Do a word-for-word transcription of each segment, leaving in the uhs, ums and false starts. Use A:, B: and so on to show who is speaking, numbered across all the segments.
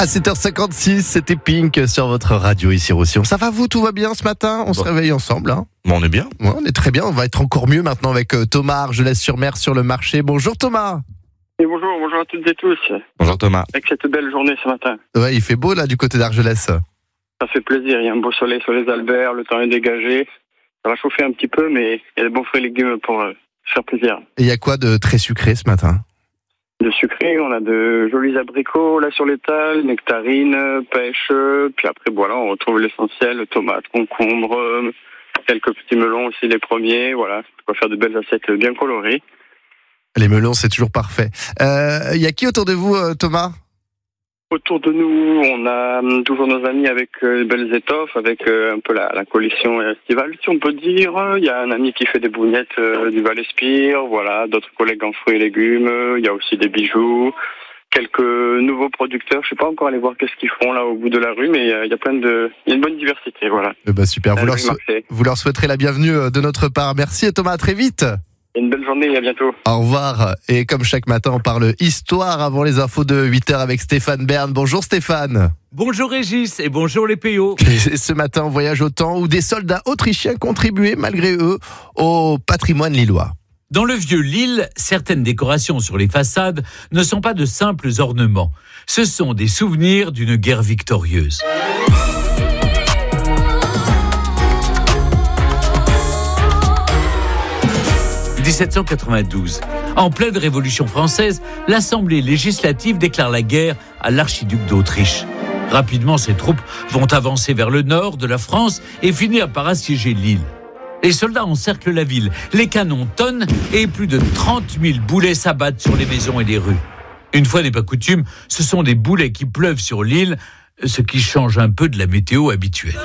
A: À sept heures cinquante-six, c'était Pink sur votre radio ici Roussillon. Ça va vous, tout va bien ce matin? On bon. se réveille ensemble. Hein
B: bon, on est bien.
A: Ouais, on est très bien, on va être encore mieux maintenant avec euh, Thomas Argelès-sur-Mer sur le marché. Bonjour Thomas.
C: Et bonjour, bonjour à toutes et tous.
B: Bonjour Thomas.
C: Avec cette belle journée ce matin.
A: Ouais, il fait beau là du côté d'Argelès.
C: Ça fait plaisir, il y a un beau soleil sur les Alberts, le temps est dégagé. Ça va chauffer un petit peu, mais il y a des bons fruits et légumes pour euh, faire plaisir.
A: Et il y a quoi de très sucré ce matin?
C: De sucré, on a de jolis abricots là sur l'étal, nectarines, pêche, puis après voilà, on retrouve l'essentiel, tomates, concombres, quelques petits melons aussi les premiers, voilà, on va faire de belles assiettes bien colorées.
A: Les melons, c'est toujours parfait. Il euh, y a qui autour de vous, euh, Thomas?
C: Autour de nous, on a toujours nos amis avec euh, belles étoffes, avec euh, un peu la, la collection estivale, si on peut dire. Il y a un ami qui fait des bougnettes euh, du Val-Espire, voilà, d'autres collègues en fruits et légumes. Il y a aussi des bijoux, quelques nouveaux producteurs. Je ne suis pas encore allé voir qu'est-ce qu'ils font là au bout de la rue, mais il y a plein de, il y a une bonne diversité, voilà.
A: Eh ben super. Vous leur, so- vous leur souhaiterez la bienvenue de notre part. Merci et Thomas, à très vite.
C: Une belle journée et à bientôt.
A: Au revoir. Et comme chaque matin, on parle histoire avant les infos de huit heures avec Stéphane Bern. Bonjour Stéphane.
D: Bonjour Régis et bonjour les P O.
A: Et ce matin, on voyage au temps où des soldats autrichiens contribuaient malgré eux au patrimoine lillois.
D: Dans le vieux Lille, certaines décorations sur les façades ne sont pas de simples ornements. Ce sont des souvenirs d'une guerre victorieuse. dix-sept cent quatre-vingt-douze. En pleine Révolution française, l'Assemblée législative déclare la guerre à l'archiduc d'Autriche. Rapidement, ses troupes vont avancer vers le nord de la France et finir par assiéger Lille. Les soldats encerclent la ville, les canons tonnent et plus de trente mille boulets s'abattent sur les maisons et les rues. Une fois n'est pas coutume, ce sont des boulets qui pleuvent sur Lille, ce qui change un peu de la météo habituelle.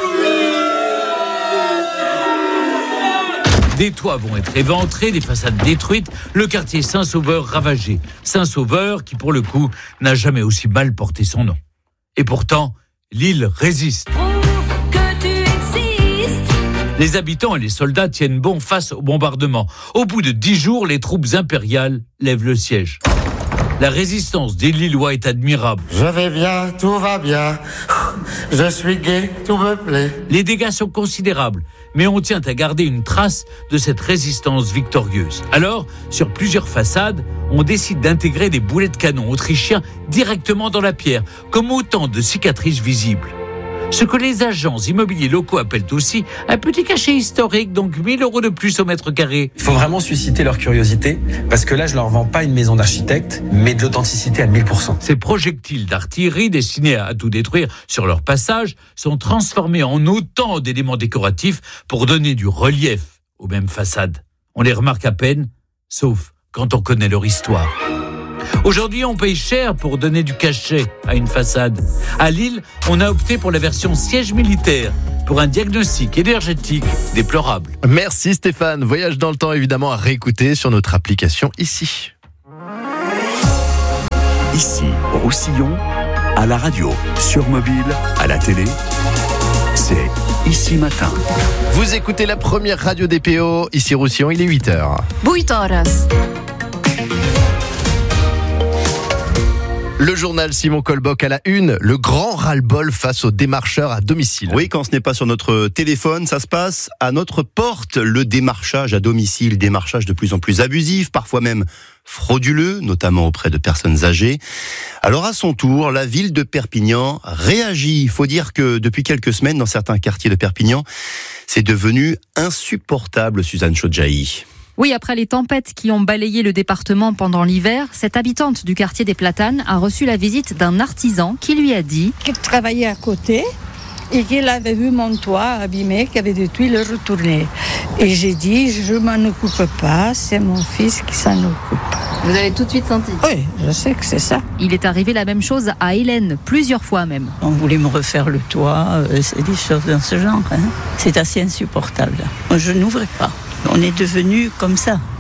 D: Des toits vont être éventrés, des façades détruites, le quartier Saint-Sauveur ravagé. Saint-Sauveur qui, pour le coup, n'a jamais aussi mal porté son nom. Et pourtant, Lille résiste.
E: Que tu existes.
D: Les habitants et les soldats tiennent bon face au bombardement. Au bout de dix jours, les troupes impériales lèvent le siège. La résistance des Lillois est admirable.
F: Je vais bien, tout va bien. Je suis gai, tout me plaît.
D: Les dégâts sont considérables, mais on tient à garder une trace de cette résistance victorieuse. Alors, sur plusieurs façades, on décide d'intégrer des boulets de canon autrichiens directement dans la pierre, comme autant de cicatrices visibles. Ce que les agents immobiliers locaux appellent aussi un petit cachet historique, donc mille euros de plus au mètre carré.
G: Il faut vraiment susciter leur curiosité, parce que là, je leur vends pas une maison d'architecte, mais de l'authenticité à mille pour cent.
D: Ces projectiles d'artillerie destinés à tout détruire sur leur passage sont transformés en autant d'éléments décoratifs pour donner du relief aux mêmes façades. On les remarque à peine, sauf quand on connaît leur histoire. Aujourd'hui, on paye cher pour donner du cachet à une façade. À Lille, on a opté pour la version siège militaire, pour un diagnostic énergétique déplorable.
A: Merci Stéphane. Voyage dans le temps, évidemment, à réécouter sur notre application ici.
H: Ici, Roussillon, à la radio, sur mobile, à la télé, c'est Ici Matin.
A: Vous écoutez la première radio des P O, ici Roussillon, il est huit heures.
E: huit heures.
A: Le journal Simon Colboc à la une, le grand ras-le-bol face aux démarcheurs à domicile.
B: Oui, quand ce n'est pas sur notre téléphone, ça se passe à notre porte. Le démarchage à domicile, démarchage de plus en plus abusif, parfois même frauduleux, notamment auprès de personnes âgées. Alors à son tour, la ville de Perpignan réagit. Il faut dire que depuis quelques semaines, dans certains quartiers de Perpignan, c'est devenu insupportable, Suzanne Chodjahi.
I: Oui, après les tempêtes qui ont balayé le département pendant l'hiver, cette habitante du quartier des Platanes a reçu la visite d'un artisan qui lui a dit
J: qu'il travaillait à côté et qu'il avait vu mon toit abîmé, qu'il y avait des tuiles retournées. Et j'ai dit, je m'en occupe pas, c'est mon fils qui s'en occupe.
I: Vous avez tout de suite senti?
J: Oui, je sais que c'est ça.
I: Il est arrivé la même chose à Hélène, plusieurs fois même.
J: On voulait me refaire le toit, c'est des choses dans ce genre. Hein. C'est assez insupportable. Je n'ouvrais pas. On est devenus comme ça.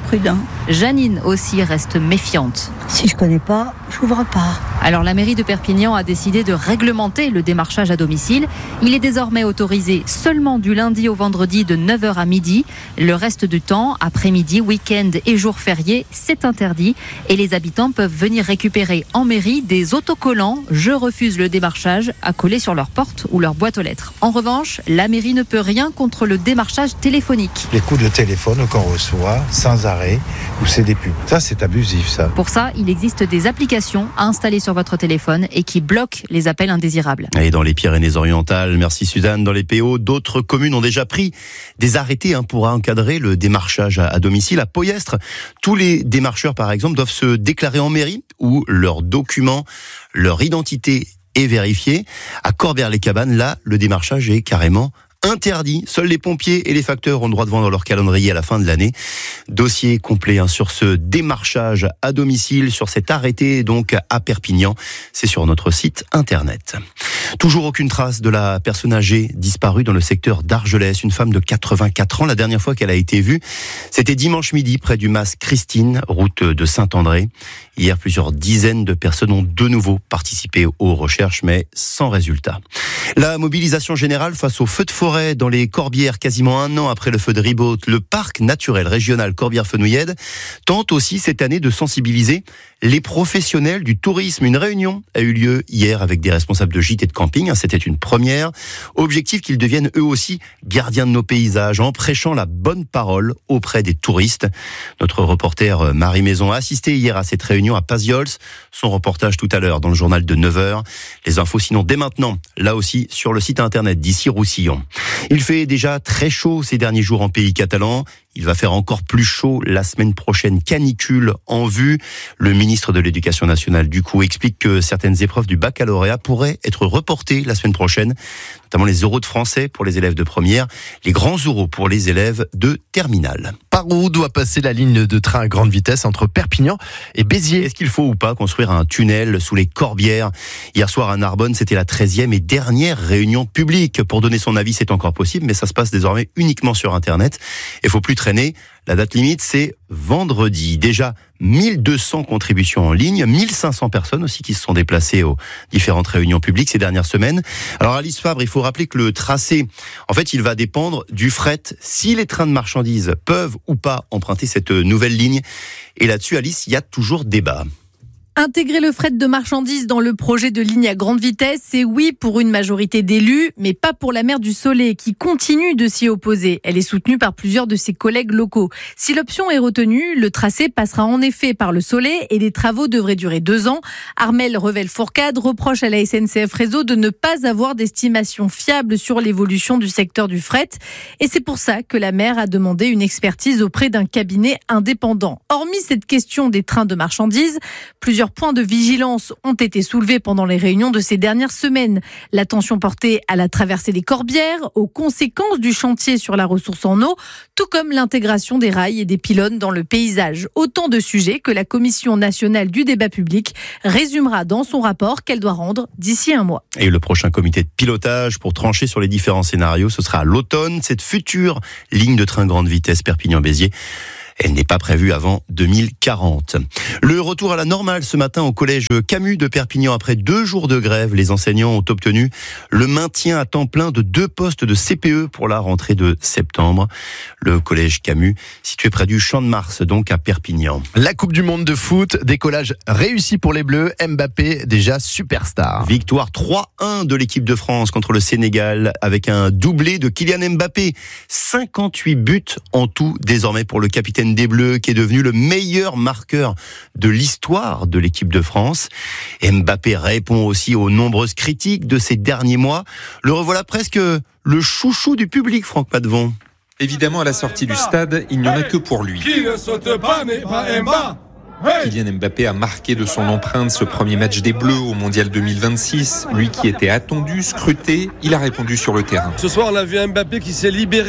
J: prudent.
I: Janine aussi reste méfiante.
J: Si je connais pas, j'ouvre pas.
I: Alors la mairie de Perpignan a décidé de réglementer le démarchage à domicile. Il est désormais autorisé seulement du lundi au vendredi de neuf heures à midi. Le reste du temps, après-midi, week-end et jours fériés, c'est interdit. Et les habitants peuvent venir récupérer en mairie des autocollants « Je refuse le démarchage » à coller sur leur porte ou leur boîte aux lettres. En revanche, la mairie ne peut rien contre le démarchage téléphonique.
K: Les coups de téléphone qu'on reçoit sans arrêt, ou c'est des pubs. Ça, c'est abusif, ça.
I: Pour ça, il existe des applications à installer sur votre téléphone et qui bloquent les appels indésirables.
B: Et dans les Pyrénées-Orientales, merci Suzanne, dans les P O, d'autres communes ont déjà pris des arrêtés hein, pour encadrer le démarchage à, à domicile. À Poyestre, tous les démarcheurs, par exemple, doivent se déclarer en mairie où leurs documents, leur identité est vérifiée. À Corbière-les-Cabanes, là, le démarchage est carrément interdit. Seuls les pompiers et les facteurs ont le droit de vendre leur calendrier à la fin de l'année. Dossier complet hein, sur ce démarchage à domicile, sur cet arrêté donc à Perpignan. C'est sur notre site internet. Toujours aucune trace de la personne âgée disparue dans le secteur d'Argelès. Une femme de quatre-vingt-quatre ans. La dernière fois qu'elle a été vue, c'était dimanche midi près du Mas Christine, route de Saint-André. Hier, plusieurs dizaines de personnes ont de nouveau participé aux recherches, mais sans résultat. La mobilisation générale face aux feux de forêt dans les Corbières, quasiment un an après le feu de Ribaute, le parc naturel régional Corbière-Fenouillède tente aussi cette année de sensibiliser les professionnels du tourisme. Une réunion a eu lieu hier avec des responsables de gîtes et de camping. C'était une première. Objectif qu'ils deviennent eux aussi gardiens de nos paysages en prêchant la bonne parole auprès des touristes. Notre reporter Marie Maison a assisté hier à cette réunion à Paziols. Son reportage tout à l'heure dans le journal de neuf heures. Les infos sinon dès maintenant, là aussi sur le site internet d'Ici Roussillon. Il fait déjà très chaud ces derniers jours en pays catalan. Il va faire encore plus chaud la semaine prochaine, canicule en vue. Le ministre de l'Éducation nationale, du coup, explique que certaines épreuves du baccalauréat pourraient être reportées la semaine prochaine, notamment les oraux de français pour les élèves de première, les grands oraux pour les élèves de terminale.
A: Par où doit passer la ligne de train à grande vitesse entre Perpignan et Béziers?
B: Est-ce qu'il faut ou pas construire un tunnel sous les Corbières? Hier soir à Narbonne, c'était la treizième et dernière réunion publique. Pour donner son avis, c'est encore possible, mais ça se passe désormais uniquement sur Internet. Il faut plus traîner. La date limite, c'est vendredi. Déjà, mille deux cents contributions en ligne, mille cinq cents personnes aussi qui se sont déplacées aux différentes réunions publiques ces dernières semaines. Alors Alice Fabre, il faut rappeler que le tracé, en fait, il va dépendre du fret. Si les trains de marchandises peuvent ou pas emprunter cette nouvelle ligne. Et là-dessus, Alice, il y a toujours débat.
L: Intégrer le fret de marchandises dans le projet de ligne à grande vitesse, c'est oui pour une majorité d'élus, mais pas pour la maire du Soleil qui continue de s'y opposer. Elle est soutenue par plusieurs de ses collègues locaux. Si l'option est retenue, le tracé passera en effet par le Soleil et les travaux devraient durer deux ans. Armelle Revel-Fourcade reproche à la S N C F Réseau de ne pas avoir d'estimation fiable sur l'évolution du secteur du fret. Et c'est pour ça que la maire a demandé une expertise auprès d'un cabinet indépendant. Hormis cette question des trains de marchandises, plusieurs points de vigilance ont été soulevés pendant les réunions de ces dernières semaines. L'attention portée à la traversée des Corbières, aux conséquences du chantier sur la ressource en eau, tout comme l'intégration des rails et des pylônes dans le paysage. Autant de sujets que la Commission nationale du débat public résumera dans son rapport qu'elle doit rendre d'ici un mois.
B: Et le prochain comité de pilotage pour trancher sur les différents scénarios, ce sera à l'automne. Cette future ligne de train grande vitesse Perpignan-Béziers, elle n'est pas prévue avant deux mille quarante. Le retour à la normale ce matin au collège Camus de Perpignan. Après deux jours de grève, les enseignants ont obtenu le maintien à temps plein de deux postes de C P E pour la rentrée de septembre. Le collège Camus, situé près du Champ de Mars, donc à Perpignan.
A: La Coupe du Monde de foot, décollage réussi pour les Bleus. Mbappé, déjà superstar.
B: Victoire trois un de l'équipe de France contre le Sénégal avec un doublé de Kylian Mbappé. cinquante-huit buts en tout désormais pour le capitaine des Bleus qui est devenu le meilleur marqueur de l'histoire de l'équipe de France. Et Mbappé répond aussi aux nombreuses critiques de ces derniers mois. Le revoilà presque le chouchou du public, Franck Padevon.
M: Évidemment, à la sortie du stade, il n'y en a que pour lui.
N: Qui ne saute pas n'est pas Mbappé.
M: Kylian Mbappé a marqué de son empreinte ce premier match des Bleus au Mondial deux mille vingt-six. Lui qui était attendu, scruté, il a répondu sur le terrain.
N: Ce soir, on a vu un Mbappé qui s'est libéré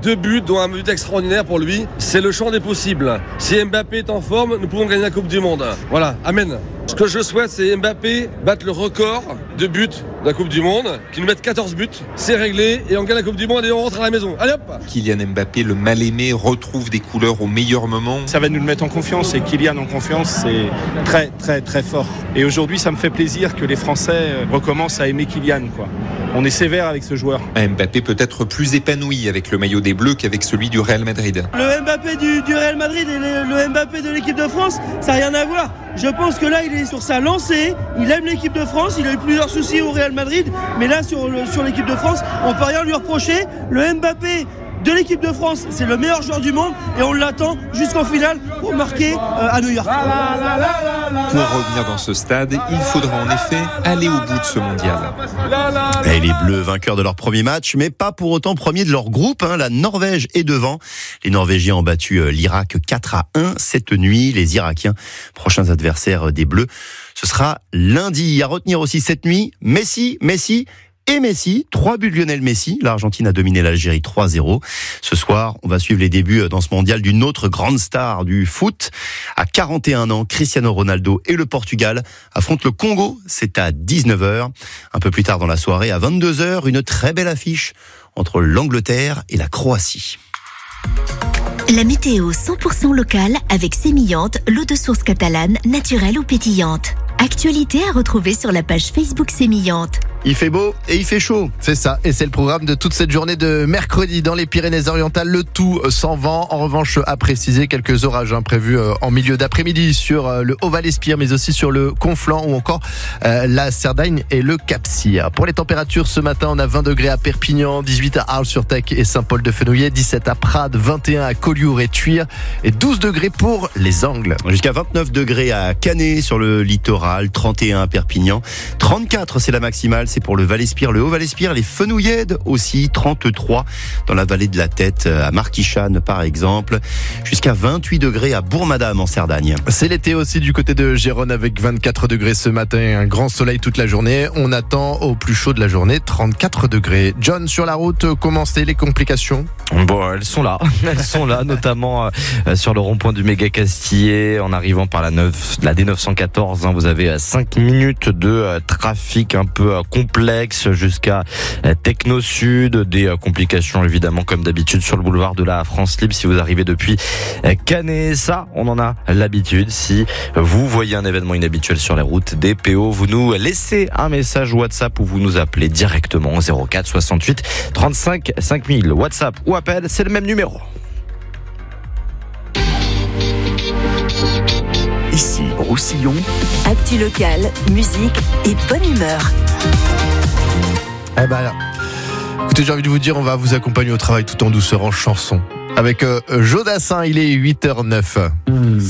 N: deux buts, dont un but extraordinaire pour lui. C'est le champ des possibles. Si Mbappé est en forme, nous pouvons gagner la Coupe du Monde. Voilà, amen. Ce que je souhaite, c'est Mbappé battre le record de buts de la Coupe du Monde, qu'il nous mette quatorze buts. C'est réglé et on gagne la Coupe du Monde et on rentre à la maison. Allez hop!
M: Kylian Mbappé, le mal-aimé, retrouve des couleurs au meilleur moment.
O: Ça va nous le mettre en confiance et Kylian en confiance, c'est très très très fort. Et aujourd'hui, ça me fait plaisir que les Français recommencent à aimer Kylian, quoi. On est sévère avec ce joueur.
M: Mbappé peut être plus épanoui avec le maillot des Bleus qu'avec celui du Real Madrid.
P: Le Mbappé du, du Real Madrid et le, le Mbappé de l'équipe de France, ça n'a rien à voir. Je pense que là, il est sur sa lancée. Il aime l'équipe de France. Il a eu plusieurs soucis au Real Madrid. Mais là, sur, le, sur l'équipe de France, on ne peut rien lui reprocher. Le Mbappé de l'équipe de France, c'est le meilleur joueur du monde. Et on l'attend jusqu'en finale pour marquer euh, à New York.
M: Pour revenir dans ce stade, il faudra en effet aller au bout de ce mondial.
B: Et les Bleus vainqueurs de leur premier match, mais pas pour autant premiers de leur groupe. Hein. La Norvège est devant. Les Norvégiens ont battu l'Irak quatre à un cette nuit. Les Irakiens, prochains adversaires des Bleus, ce sera lundi. À retenir aussi cette nuit, Messi, Messi et Messi, trois buts de Lionel Messi. L'Argentine a dominé l'Algérie trois zéro. Ce soir, on va suivre les débuts dans ce mondial d'une autre grande star du foot. À quarante et un ans, Cristiano Ronaldo et le Portugal affrontent le Congo. C'est à dix-neuf heures. Un peu plus tard dans la soirée, à vingt-deux heures, une très belle affiche entre l'Angleterre et la Croatie.
Q: La météo cent pour cent locale avec Sémillante, l'eau de source catalane, naturelle ou pétillante. Actualité à retrouver sur la page Facebook Sémillante.
B: Il fait beau et il fait chaud.
A: C'est ça, et c'est le programme de toute cette journée de mercredi dans les Pyrénées-Orientales. Le tout sans vent. En revanche, à préciser, quelques orages hein, prévus euh, en milieu d'après-midi sur euh, le Haut-Val-Espire, mais aussi sur le Conflent ou encore euh, la Cerdagne et le Cap-Cyr. Pour les températures, ce matin, on a vingt degrés à Perpignan, dix-huit à Arles-sur-Tech et Saint-Paul-de-Fenouillet, dix-sept à Prades, vingt et un à Collioure et Tuire et douze degrés pour les Angles.
B: Jusqu'à vingt-neuf degrés à Canet sur le littoral, trente et un à Perpignan, trente-quatre c'est la maximale. C'est pour le Val-Espire, le Haut-Val-Espire, les Fenouillèdes aussi, trente-trois dans la vallée de la Tête, à Marquichane par exemple, jusqu'à vingt-huit degrés à Bourg-Madame en Cerdagne.
A: C'est l'été aussi du côté de Gérone avec vingt-quatre degrés ce matin, un grand soleil toute la journée. On attend au plus chaud de la journée, trente-quatre degrés. John, sur la route, comment c'est les complications ?
R: Bon, elles sont là, elles sont là, notamment euh, sur le rond-point du Méga Castillet, en arrivant par la, neuf, la D neuf cent quatorze, hein, vous avez cinq minutes de euh, trafic un peu euh, complexe jusqu'à euh, Techno Sud, des euh, complications évidemment comme d'habitude sur le boulevard de la France Libre si vous arrivez depuis euh, Canet. Ça, on en a l'habitude. Si vous voyez un événement inhabituel sur les routes des P O, vous nous laissez un message WhatsApp ou vous nous appelez directement au zéro quatre soixante-huit trente-cinq cinq mille. WhatsApp ou appel, c'est le même numéro.
H: Ici, Roussillon.
Q: Actu locale, musique et bonne humeur.
A: Eh ben, écoutez, j'ai envie de vous dire, on va vous accompagner au travail tout en douceur en chanson. Avec euh, Jodassin, il est huit heures zéro neuf.